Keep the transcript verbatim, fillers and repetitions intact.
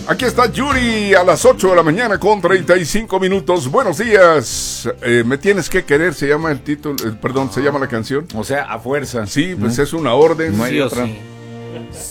Aquí está Yuri a las ocho de la mañana con treinta y cinco minutos. Buenos días. Eh, Me tienes que querer, se llama el título, eh, perdón, se llama la canción. O sea, a fuerza. Sí, pues ¿no? Es una orden. No hay sí, otra. sí.